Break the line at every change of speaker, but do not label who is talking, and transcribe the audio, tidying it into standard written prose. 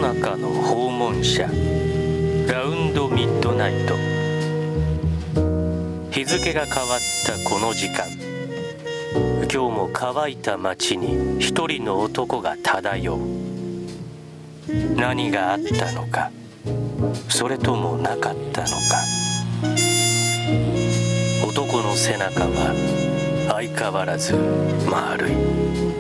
中の訪問者ラウンドミッドナイト。日付が変わったこの時間、今日も乾いた街に一人の男が漂う。何があったのか、それともなかったのか。男の背中は相変わらず丸い。